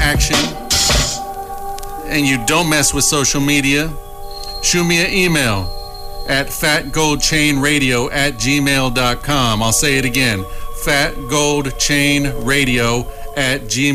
action and you don't mess with social media, shoot me an email at fatgoldchainradio@gmail.com. I'll say it again, fatgoldchainradio@gmail.com.